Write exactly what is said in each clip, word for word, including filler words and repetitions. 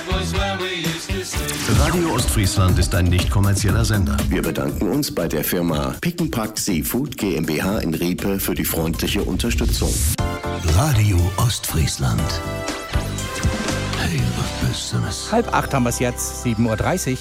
Radio Ostfriesland ist ein nicht kommerzieller Sender. Wir bedanken uns bei der Firma Pickenpack Seafood GmbH in Riepe für die freundliche Unterstützung. Radio Ostfriesland. Hey, was bist du das? Halb acht haben wir es jetzt, sieben Uhr dreißig.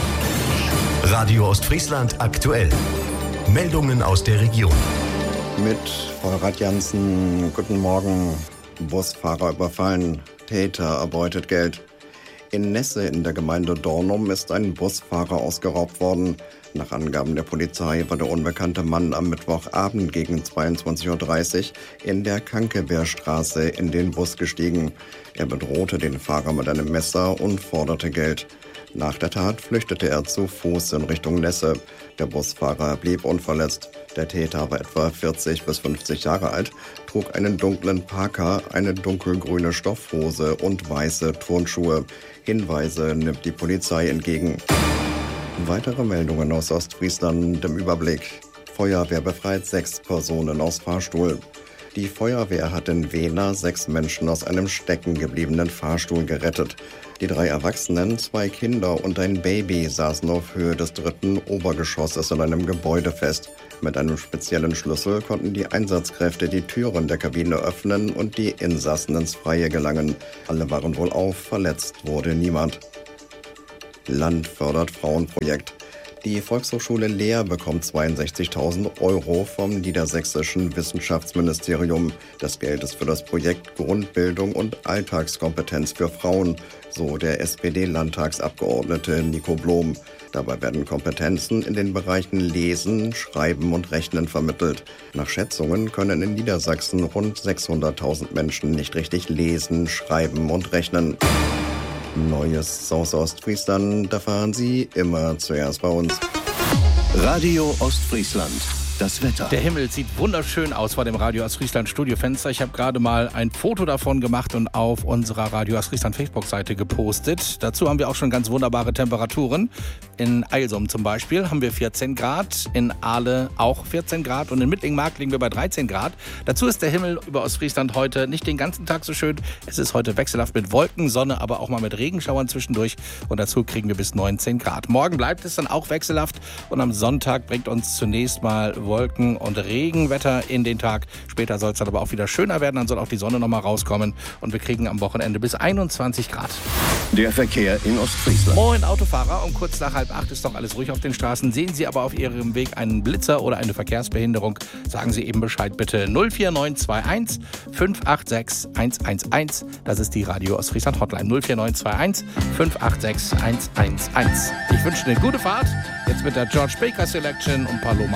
Radio Ostfriesland aktuell. Meldungen aus der Region. Mit Frau Radjansen, guten Morgen. Busfahrer überfallen, Täter erbeutet Geld. In Nesse in der Gemeinde Dornum ist ein Busfahrer ausgeraubt worden. Nach Angaben der Polizei war der unbekannte Mann am Mittwochabend gegen zweiundzwanzig Uhr dreißig in der Kankeberstraße in den Bus gestiegen. Er bedrohte den Fahrer mit einem Messer und forderte Geld. Nach der Tat flüchtete er zu Fuß in Richtung Nesse. Der Busfahrer blieb unverletzt. Der Täter war etwa vierzig bis fünfzig Jahre alt, trug einen dunklen Parker, eine dunkelgrüne Stoffhose und weiße Turnschuhe. Hinweise nimmt die Polizei entgegen. Weitere Meldungen aus Ostfriesland im Überblick. Feuerwehr befreit sechs Personen aus Fahrstuhl. Die Feuerwehr hat in Wehner sechs Menschen aus einem stecken gebliebenen Fahrstuhl gerettet. Die drei Erwachsenen, zwei Kinder und ein Baby saßen auf Höhe des dritten Obergeschosses in einem Gebäude fest. Mit einem speziellen Schlüssel konnten die Einsatzkräfte die Türen der Kabine öffnen und die Insassen ins Freie gelangen. Alle waren wohlauf, verletzt wurde niemand. Land fördert Frauenprojekt. Die Volkshochschule Leer bekommt zweiundsechzigtausend Euro vom niedersächsischen Wissenschaftsministerium. Das Geld ist für das Projekt Grundbildung und Alltagskompetenz für Frauen, so der S P D-Landtagsabgeordnete Nico Blom. Dabei werden Kompetenzen in den Bereichen Lesen, Schreiben und Rechnen vermittelt. Nach Schätzungen können in Niedersachsen rund sechshunderttausend Menschen nicht richtig lesen, schreiben und rechnen. Neues aus Ostfriesland erfahren Sie immer zuerst bei uns. Radio Ostfriesland. Das Wetter. Der Himmel sieht wunderschön aus vor dem Radio Ostfriesland Studiofenster. Ich habe gerade mal ein Foto davon gemacht und auf unserer Radio Ostfriesland Facebook-Seite gepostet. Dazu haben wir auch schon ganz wunderbare Temperaturen. In Eilsum zum Beispiel haben wir vierzehn Grad, in Ahle auch vierzehn Grad und in Mittlingmark liegen wir bei dreizehn Grad. Dazu ist der Himmel über Ostfriesland heute nicht den ganzen Tag so schön. Es ist heute wechselhaft mit Wolken, Sonne, aber auch mal mit Regenschauern zwischendurch. Und dazu kriegen wir bis neunzehn Grad. Morgen bleibt es dann auch wechselhaft und am Sonntag bringt uns zunächst mal Wolken und Regenwetter in den Tag. Später soll es dann aber auch wieder schöner werden, dann soll auch die Sonne noch mal rauskommen und wir kriegen am Wochenende bis einundzwanzig Grad. Der Verkehr in Ostfriesland. Moin Autofahrer, um kurz nach halb acht ist doch alles ruhig auf den Straßen. Sehen Sie aber auf Ihrem Weg einen Blitzer oder eine Verkehrsbehinderung, sagen Sie eben Bescheid bitte. null vier neun zwei eins fünf acht sechs eins eins eins. Das ist die Radio Ostfriesland Hotline. null vier neun zwei eins fünf acht sechs eins eins eins. Ich wünsche eine gute Fahrt. Jetzt mit der George Baker Selection und Paloma.